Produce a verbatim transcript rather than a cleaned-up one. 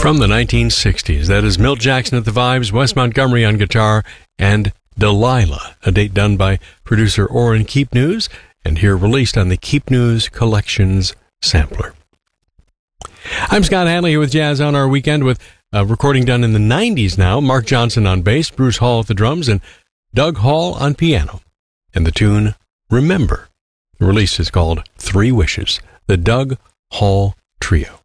From the nineteen sixties, that is Milt Jackson at the Vibes, Wes Montgomery on guitar, and Delilah, a date done by producer Orrin Keep News, and here released on the Keep News Collections sampler. I'm Scott Hanley here with Jazz on Our Weekend, with a recording done in the nineties now. Mark Johnson on bass, Bruce Hall at the drums, and Doug Hall on piano. And the tune, Remember. The release is called Three Wishes, the Doug Hall Trio.